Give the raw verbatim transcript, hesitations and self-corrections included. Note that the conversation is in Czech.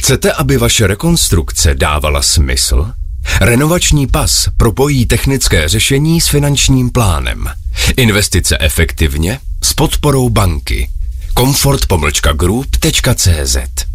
Chcete, aby vaše rekonstrukce dávala smysl? Renovační pas propojí technické řešení s finančním plánem. Investice efektivně s podporou banky. komfort pomlčka group tečka cé zet